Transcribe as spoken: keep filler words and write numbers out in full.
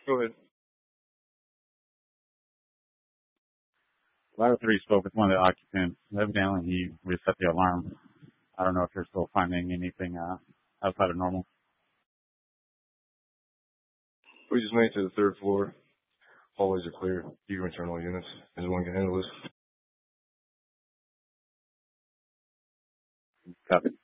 Go ahead. Ladder three spoke with one of the occupants. Evidently, he reset the alarm. I don't know if you're still finding anything uh, outside of normal. We just made it to the third floor. Hallways are clear. You can return all units. Anyone can handle this. Copy.